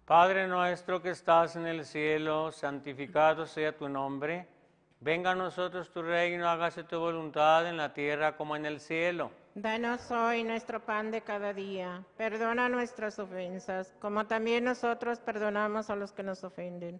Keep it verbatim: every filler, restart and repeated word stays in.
Padre nuestro que estás en el cielo, santificado sea tu nombre. Venga a nosotros tu reino, hágase tu voluntad en la tierra como en el cielo. Danos hoy nuestro pan de cada día. Perdona nuestras ofensas, como también nosotros perdonamos a los que nos ofenden.